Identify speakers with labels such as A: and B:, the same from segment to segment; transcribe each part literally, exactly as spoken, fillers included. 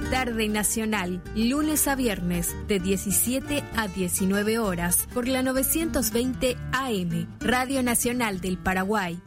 A: Tarde Nacional, lunes a viernes, de diecisiete a diecinueve horas, por la novecientos veinte A M, Radio Nacional del Paraguay.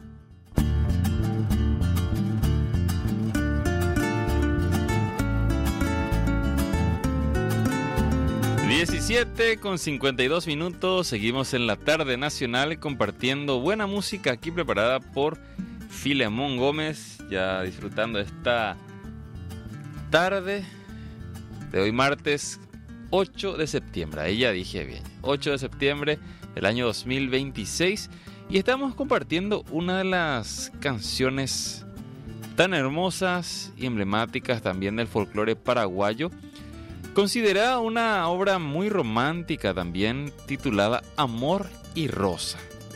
B: diecisiete con cincuenta y dos minutos, seguimos en la Tarde Nacional compartiendo buena música aquí preparada por Filemón Gómez, ya disfrutando esta tarde de hoy martes ocho de septiembre, ahí ya dije bien, ocho de septiembre del año dos mil veintiséis, y estamos compartiendo una de las canciones tan hermosas y emblemáticas también del folclore paraguayo, considerada una obra muy romántica también, titulada Amor y Rosa.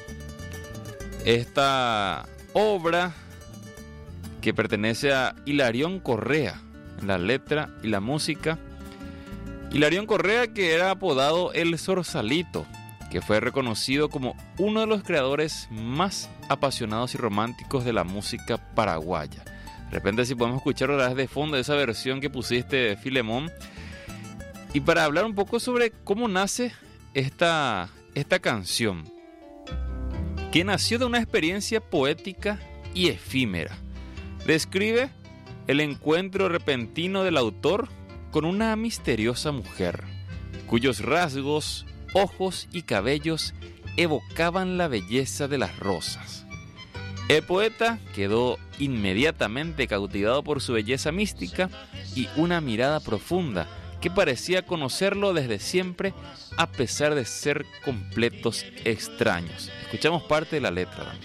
B: Esta obra, que pertenece a Hilarión Correa en la letra y la música. Hilarión Correa, que era apodado El Zorsalito, que fue reconocido como uno de los creadores más apasionados y románticos de la música paraguaya. De repente, si podemos escuchar otra vez de fondo esa versión que pusiste, Filemón. Y para hablar un poco sobre cómo nace esta, esta canción, que nació de una experiencia poética y efímera. Describe el encuentro repentino del autor con una misteriosa mujer, cuyos rasgos, ojos y cabellos evocaban la belleza de las rosas. El poeta quedó inmediatamente cautivado por su belleza mística y una mirada profunda que parecía conocerlo desde siempre, a pesar de ser completos extraños. Escuchamos parte de la letra.